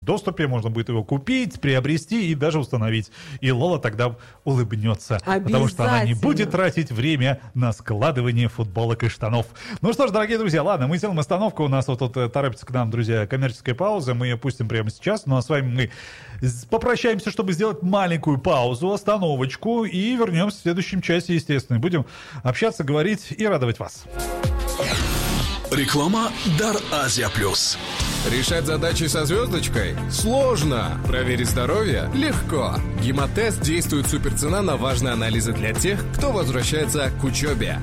доступе, можно будет его купить, приобрести и даже установить. И Лола тогда улыбнется, потому что она не будет тратить время на складывание футболок и штанов. Ну что ж, дорогие друзья, ладно, мы сделаем остановку, у нас вот тут торопится к нам, друзья, коммерческая пауза, мы ее пустим прямо сейчас, ну а с вами мы попрощаемся, чтобы сделать маленькую паузу, остановочку, и вернемся в следующем часе, естественно. Будем общаться, говорить и радовать вас. Реклама «Дар Азия Плюс». Решать задачи со звездочкой? Сложно. Проверить здоровье? Легко. Гемотест действует суперцена на важные анализы для тех, кто возвращается к учебе.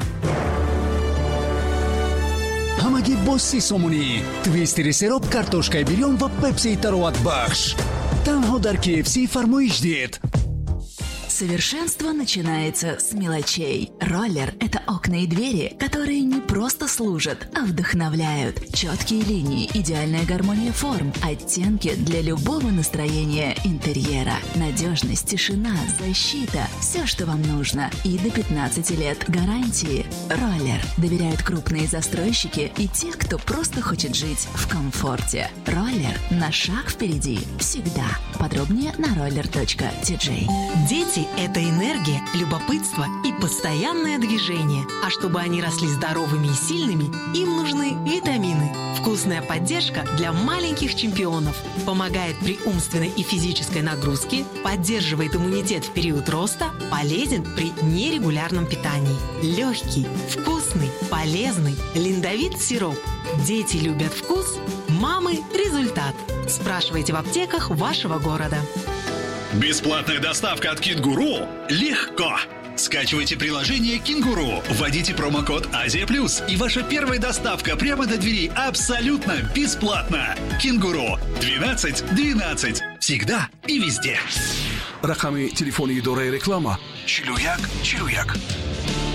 Ҳамаги босси сомунӣ, твистери сироп, картошкаи бирён ва пепси тароват бахш. Танҳо дар KFC фармоиш диет. Совершенство начинается с мелочей. Роллер – это окна и двери, которые не просто служат, а вдохновляют. Четкие линии, идеальная гармония форм, оттенки для любого настроения интерьера. Надежность, тишина, защита – все, что вам нужно. И до 15 лет гарантии. Роллер доверяют крупные застройщики и те, кто просто хочет жить в комфорте. Роллер на шаг впереди. Всегда. Подробнее на roller.tj. Дети – это энергия, любопытство и постоянное движение. А чтобы они росли здоровыми и сильными, им нужны витамины. Вкусная поддержка для маленьких чемпионов. Помогает при умственной и физической нагрузке, поддерживает иммунитет в период роста, полезен при нерегулярном питании. Легкий, вкусный, полезный, линдовит сироп. Дети любят вкус, мамы – результат. Спрашивайте в аптеках вашего города. Бесплатная доставка от Кенгуру легко. Скачивайте приложение Кенгуру, вводите промокод Азия Плюс, и ваша первая доставка прямо до двери абсолютно бесплатно. Кенгуру 1212. Всегда и везде. Рахами телефони идораи реклама 41 41.